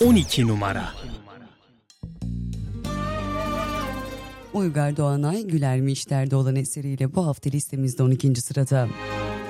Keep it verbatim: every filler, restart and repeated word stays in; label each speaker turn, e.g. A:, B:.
A: on iki numara.
B: Uygar Doğanay, Güler mi İşler'de olan eseriyle bu hafta listemizde on ikinci sırada.